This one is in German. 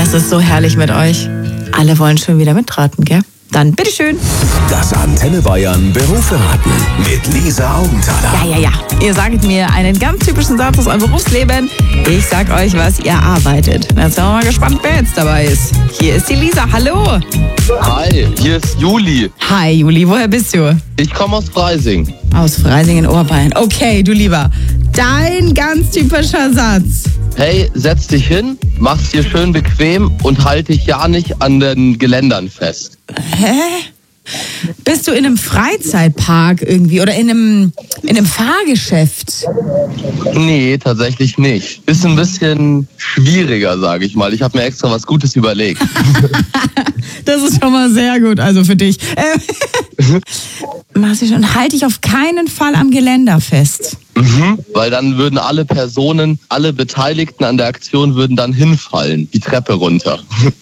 Das ist so herrlich mit euch. Alle wollen schon wieder mitraten, gell? Dann bitteschön. Das Antenne Bayern Berufsverraten mit Lisa Augenthaler. Ja. Ihr sagt mir einen ganz typischen Satz aus eurem Berufsleben. Ich sag euch, was ihr arbeitet. Jetzt sind wir mal gespannt, wer jetzt dabei ist. Hier ist die Lisa. Hallo. Hi, hier ist Juli. Hi, Juli. Woher bist du? Ich komme aus Freising. Aus Freising in Oberbayern. Okay, du Lieber. Dein ganz typischer Satz. Hey, setz dich hin, mach's dir schön bequem und halt dich ja nicht an den Geländern fest. Hä? Bist du in einem Freizeitpark irgendwie oder in einem Fahrgeschäft? Nee, tatsächlich nicht. Ist ein bisschen schwieriger, sage ich mal. Ich habe mir extra was Gutes überlegt. Das ist schon mal sehr gut, also für dich. Machst du schon, halt dich auf keinen Fall am Geländer fest. Weil dann würden alle Beteiligten an der Aktion würden dann hinfallen, die Treppe runter.